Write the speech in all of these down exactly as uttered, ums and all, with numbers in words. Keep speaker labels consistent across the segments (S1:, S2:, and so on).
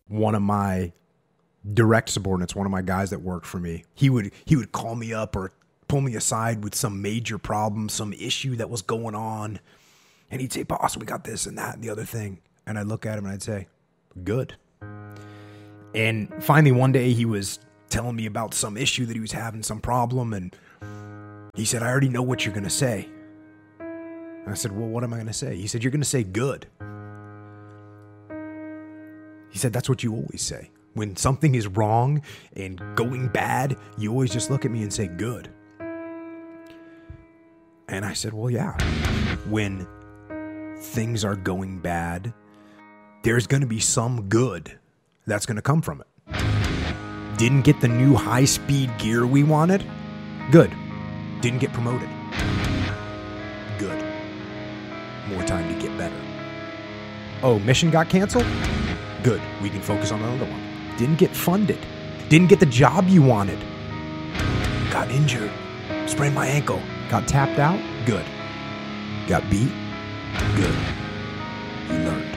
S1: one of my direct subordinates, one of my guys that worked for me, he would he would call me up or pull me aside with some major problem, some issue that was going on. And he'd say, boss, we got this and that and the other thing. And I'd look at him and I'd say, good. And finally one day he was telling me about some issue that he was having, some problem. And he said, I already know what you're going to say. And I said, well, what am I going to say? He said, you're going to say good. He said, that's what you always say. When something is wrong and going bad, you always just look at me and say good. And I said, well, yeah. When things are going bad, there's going to be some good that's going to come from it. Didn't get the new high-speed gear we wanted? Good. Didn't get promoted? Good. More time to get better. Oh, mission got canceled? Good. We can focus on another one. Didn't get funded. Didn't get the job you wanted. Got injured. Sprained my ankle. Got tapped out? Good. Got beat? Good. You learned.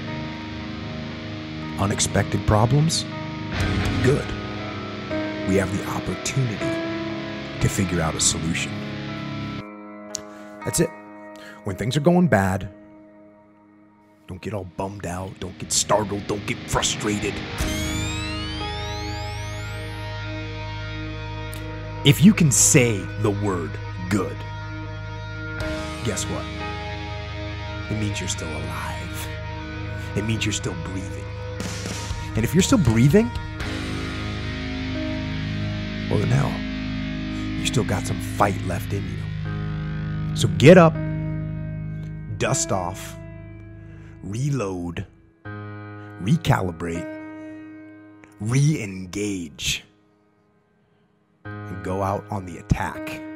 S1: Unexpected problems? Good. We have the opportunity to figure out a solution. That's it. When things are going bad, don't get all bummed out. Don't get startled. Don't get frustrated. If you can say the word good, guess what? It means you're still alive. It means you're still breathing. And if you're still breathing, well, then now you still got some fight left in you. So get up, dust off, reload, recalibrate, re-engage, and go out on the attack.